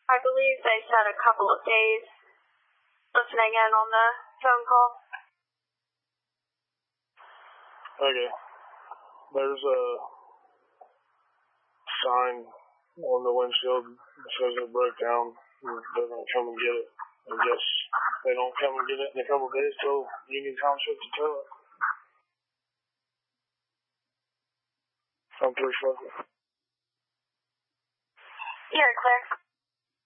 I believe they said a couple of days listening in on the phone call. Okay. There's a sign on the windshield that says it broke down. They're going to come and get it. I guess they don't come and get it in a couple of days till Union Township to tow it. I'm pretty sure. You're clear.